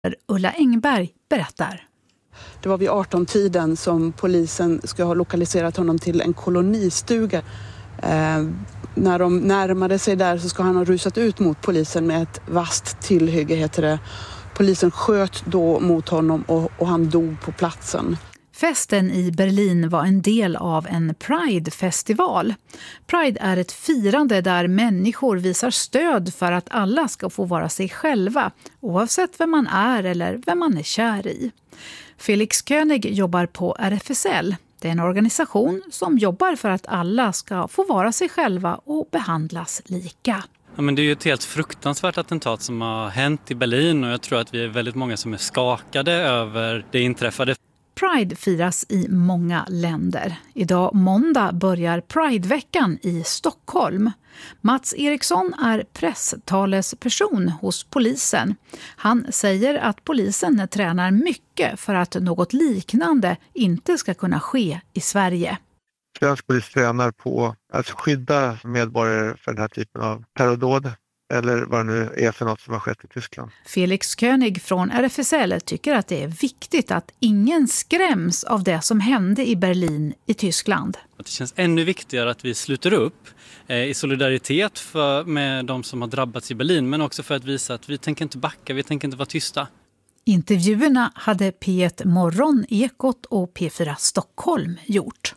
Ulla Engberg berättar. Det var vid 18-tiden som polisen ska ha lokaliserat honom till en kolonistuga. När de närmade sig där så ska han ha rusat ut mot polisen med ett vasst tillhygge, heter det. Polisen sköt då mot honom och han dog på platsen. Festen i Berlin var en del av en Pride-festival. Pride är ett firande där människor visar stöd för att alla ska få vara sig själva, oavsett vem man är eller vem man är kär i. Felix König jobbar på RFSL. Det är en organisation som jobbar för att alla ska få vara sig själva och behandlas lika. Ja, men det är ju ett helt fruktansvärt attentat som har hänt i Berlin och jag tror att vi är väldigt många som är skakade över det inträffade. Pride firas i många länder. Idag måndag börjar Pride-veckan i Stockholm. Mats Eriksson är presstalesperson hos polisen. Han säger att polisen tränar mycket för att något liknande inte ska kunna ske i Sverige. Svensk polis tränar på att skydda medborgare för den här typen av terrordåd. Eller vad det nu är för något som har skett i Tyskland. Felix König från RFSL tycker att det är viktigt att ingen skräms av det som hände i Berlin i Tyskland. Det känns ännu viktigare att vi sluter upp i solidaritet med de som har drabbats i Berlin. Men också för att visa att vi tänker inte backa, vi tänker inte vara tysta. Intervjuerna hade P1 Morgon, Ekot och P4 Stockholm gjort.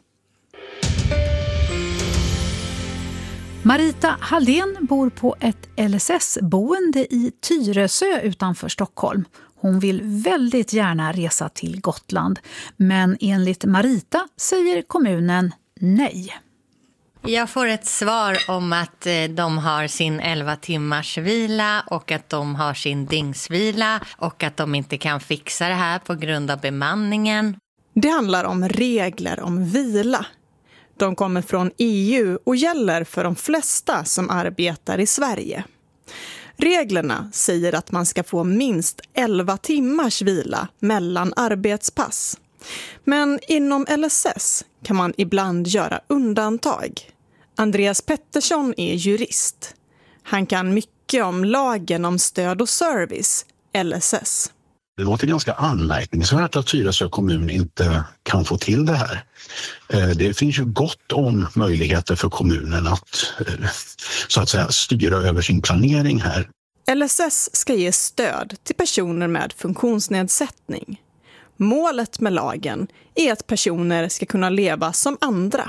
Marita Halldén bor på ett LSS-boende i Tyresö utanför Stockholm. Hon vill väldigt gärna resa till Gotland, men enligt Marita säger kommunen nej. Jag får ett svar om att de har sin 11 timmars vila och att de har sin dygnsvila och att de inte kan fixa det här på grund av bemanningen. Det handlar om regler om vila. De kommer från EU och gäller för de flesta som arbetar i Sverige. Reglerna säger att man ska få minst 11 timmars vila mellan arbetspass. Men inom LSS kan man ibland göra undantag. Andreas Pettersson är jurist. Han kan mycket om lagen om stöd och service, LSS. Det låter ganska anmärkningsvärt att Tyresö kommun inte kan få till det här. Det finns ju gott om möjligheter för kommunen att så att säga styra över sin planering här. LSS ska ge stöd till personer med funktionsnedsättning. Målet med lagen är att personer ska kunna leva som andra.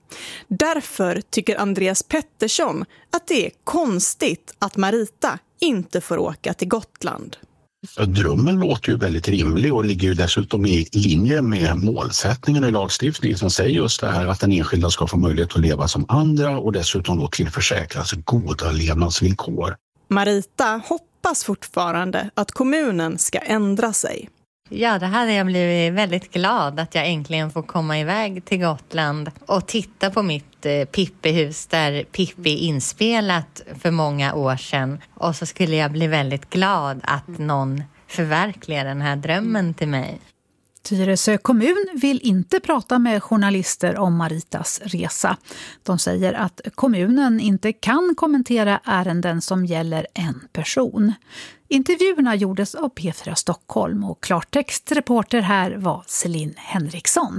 Därför tycker Andreas Pettersson att det är konstigt att Marita inte får åka till Gotland. Drömmen låter ju väldigt rimlig och ligger ju dessutom i linje med målsättningen i lagstiftningen som säger just det här att den enskilda ska få möjlighet att leva som andra och dessutom då tillförsäkras goda levnadsvillkor. Marita hoppas fortfarande att kommunen ska ändra sig. Ja, det hade jag blivit väldigt glad att jag äntligen får komma iväg till Gotland och titta på mitt Pippi-hus där Pippi inspelat för många år sedan. Och så skulle jag bli väldigt glad att någon förverkligar den här drömmen till mig. Tyresö kommun vill inte prata med journalister om Maritas resa. De säger att kommunen inte kan kommentera ärenden som gäller en person. Intervjuerna gjordes av P4 Stockholm och klartextreporter här var Celine Henriksson.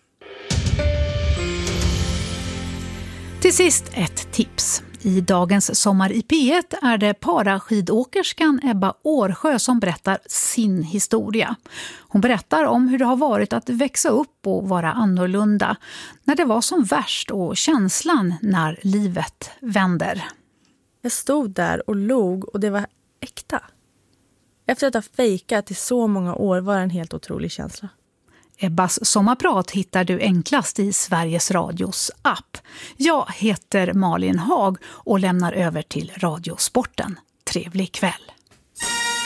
Till sist ett tips. I dagens Sommar i P1 är det paraskidåkerskan Ebba Årsjö som berättar sin historia. Hon berättar om hur det har varit att växa upp och vara annorlunda, när det var som värst och känslan när livet vänder. Jag stod där och log och det var äkta. Efter att ha fejkat i så många år var det en helt otrolig känsla. Ebbas sommarprat hittar du enklast i Sveriges Radios app. Jag heter Malin Haag och lämnar över till Radiosporten. Trevlig kväll!